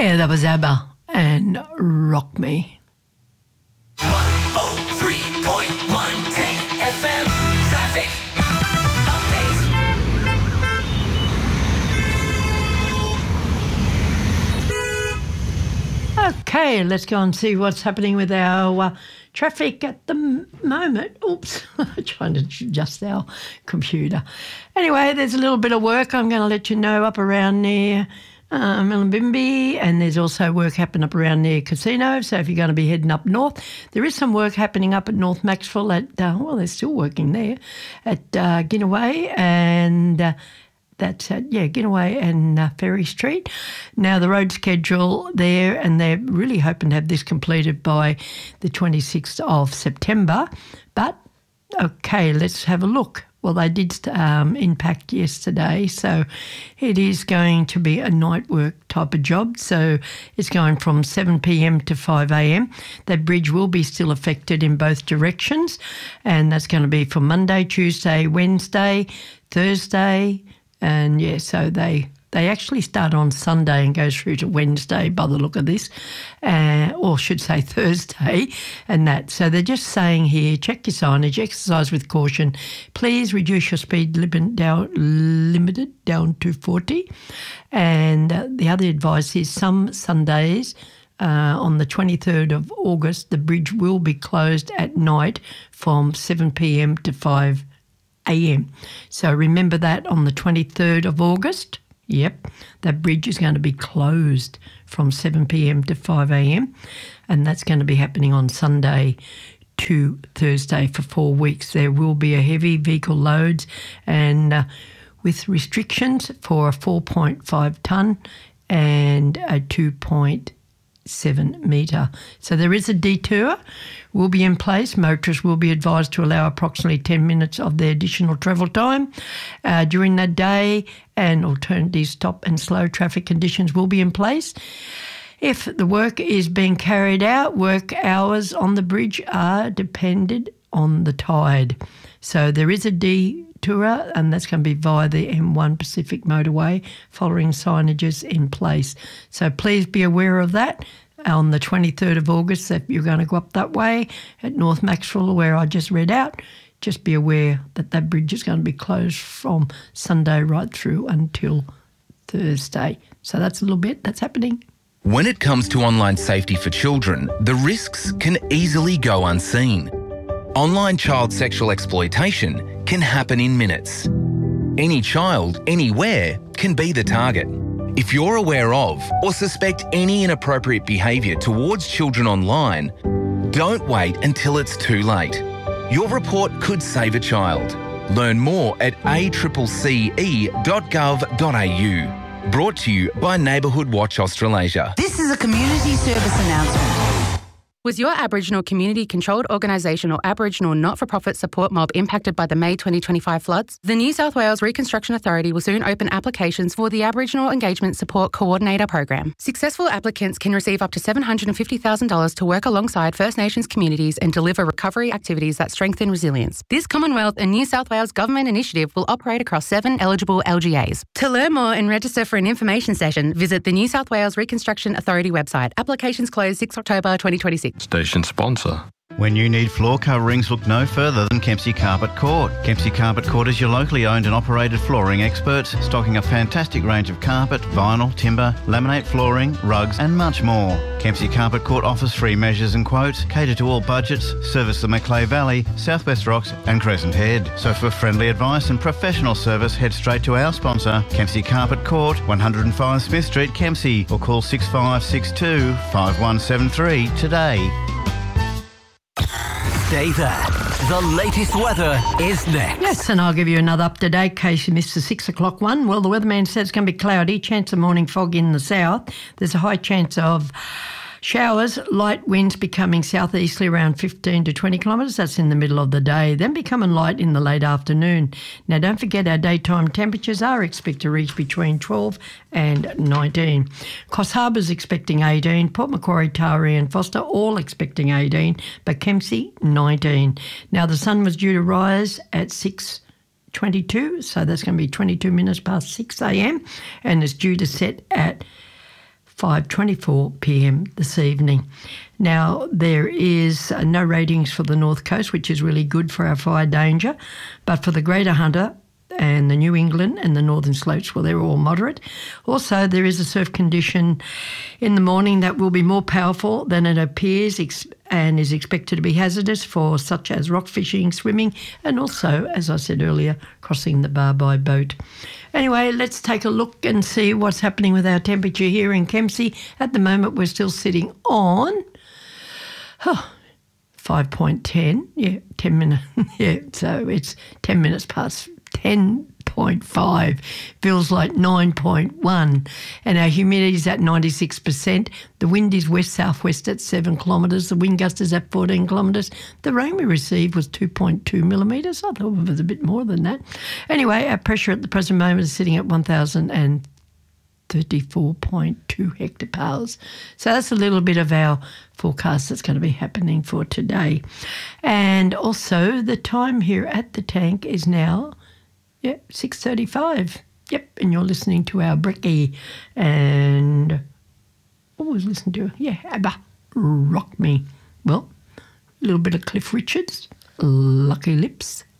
Yeah, that was ABBA and Rock Me. 103.1 FM traffic update. Okay, let's go and see what's happening with our traffic at the moment. Oops, trying to adjust our computer. Anyway, there's a little bit of work I'm going to let you know up around near Mullumbimby, and there's also work happening up around near Casino. So if you're going to be heading up north, there is some work happening up at North Maxwell at, well, they're still working there, at Ginaway, and that's at, Ginaway and Ferry Street. Now, the road schedule there, and they're really hoping to have this completed by the 26th of September. But, okay, let's have a look. Well, they did impact yesterday, so it is going to be a night work type of job. So it's going from 7 p.m. to 5 a.m. That bridge will be still affected in both directions, and that's going to be for Monday, Tuesday, Wednesday, Thursday, and so they actually start on Sunday and go through to Wednesday by the look of this, or should say Thursday and that. So they're just saying here, check your signage, exercise with caution, please reduce your speed limit down to 40. And the other advice is some Sundays on the 23rd of August, the bridge will be closed at night from 7 p.m. to 5 a.m. So remember that on the 23rd of August. Yep, that bridge is going to be closed from 7 p.m. to 5 a.m. and that's going to be happening on Sunday to Thursday for 4 weeks. There will be a heavy vehicle loads and with restrictions for a 4.5 tonne and a 2.7 metre. So there is a detour will be in place. Motorists will be advised to allow approximately 10 minutes of their additional travel time during that day, and alternative stop and slow traffic conditions will be in place. If the work is being carried out, work hours on the bridge are dependent on the tide. So there is a detour, and that's going to be via the M1 Pacific motorway, following signages in place. So please be aware of that. On the 23rd of August, if you're going to go up that way at North Maxwell, where I just read out, just be aware that that bridge is going to be closed from Sunday right through until Thursday. So that's a little bit that's happening. When it comes to online safety for children, the risks can easily go unseen. Online child sexual exploitation can happen in minutes. Any child, anywhere, can be the target. If you're aware of or suspect any inappropriate behaviour towards children online, don't wait until it's too late. Your report could save a child. Learn more at accce.gov.au. Brought to you by Neighbourhood Watch Australasia. This is a community service announcement. Was your Aboriginal community-controlled organisation or Aboriginal not-for-profit support mob impacted by the May 2025 floods? The New South Wales Reconstruction Authority will soon open applications for the Aboriginal Engagement Support Coordinator Program. Successful applicants can receive up to $750,000 to work alongside First Nations communities and deliver recovery activities that strengthen resilience. This Commonwealth and New South Wales government initiative will operate across 7 eligible LGAs. To learn more and register for an information session, visit the New South Wales Reconstruction Authority website. Applications close 6 October 2026. Station sponsor. When you need floor coverings, look no further than Kempsey Carpet Court. Kempsey Carpet Court is your locally owned and operated flooring experts, stocking a fantastic range of carpet, vinyl, timber, laminate flooring, rugs and much more. Kempsey Carpet Court offers free measures and quotes, cater to all budgets, service the Macleay Valley, Southwest Rocks and Crescent Head. So for friendly advice and professional service, head straight to our sponsor, Kempsey Carpet Court, 105 Smith Street, Kempsey, or call 6562 5173 today. Stay there. The latest weather is next. Yes, and I'll give you another up-to-date in case you missed the 6 o'clock one. Well, the weatherman says it's going to be cloudy, chance of morning fog in the south. There's a high chance of showers, light winds becoming southeasterly around 15 to 20 kilometres. That's in the middle of the day, then becoming light in the late afternoon. Now, don't forget our daytime temperatures are expected to reach between 12 and 19. Coffs Harbour's expecting 18. Port Macquarie, Taree and Foster all expecting 18, but Kempsey 19. Now, the sun was due to rise at 6:22, so that's going to be 22 minutes past 6 a.m. and it's due to set at 5:24 p.m. this evening. Now, there is no ratings for the North Coast, which is really good for our fire danger, but for the Greater Hunter and the New England and the Northern Slopes, well, they're all moderate. Also, there is a surf condition in the morning that will be more powerful than it appears and is expected to be hazardous for such as rock fishing, swimming, and also, as I said earlier, crossing the bar by boat. Anyway, let's take a look and see what's happening with our temperature here in Kempsey. At the moment, we're still sitting on 5.10. Yeah, 10 minutes. Yeah, so it's 10 minutes past 10.5, feels like 9.1, and our humidity is at 96%. The wind is west-southwest at 7 kilometres. The wind gust is at 14 kilometres. The rain we received was 2.2 millimetres. I thought it was a bit more than that. Anyway, our pressure at the present moment is sitting at 1,034.2 hectopascals. So that's a little bit of our forecast that's going to be happening for today. And also the time here at the tank is now 6:35. Yep, and you're listening to our Brekkie and what was listening to? Yeah, ABBA, Rock Me. Well, a little bit of Cliff Richards, Lucky Lips.